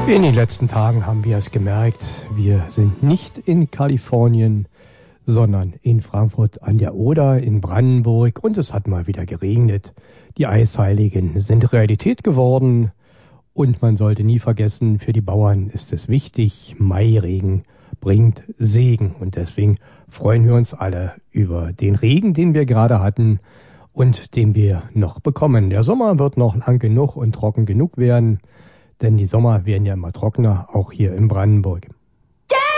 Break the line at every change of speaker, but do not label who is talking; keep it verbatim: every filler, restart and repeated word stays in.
In den letzten Tagen haben wir es gemerkt, wir sind nicht in Kalifornien, sondern in Frankfurt an der Oder in Brandenburg und es hat mal wieder geregnet. Die Eisheiligen sind Realität geworden und man sollte nie vergessen, für die Bauern ist es wichtig, Mairegen bringt Segen und deswegen freuen wir uns alle über den Regen, den wir gerade hatten und den wir noch bekommen. Der Sommer wird noch lang genug und trocken genug werden. Denn die Sommer werden ja immer trockener, auch hier in Brandenburg.